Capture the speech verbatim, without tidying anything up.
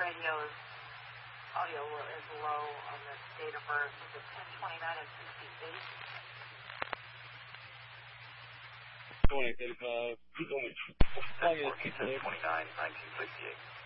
radio is, audio is low on the date of birth. Is it ten twenty-nine and sixty-eight? twenty thirty-five. ten twenty-nine, nineteen sixty-eight.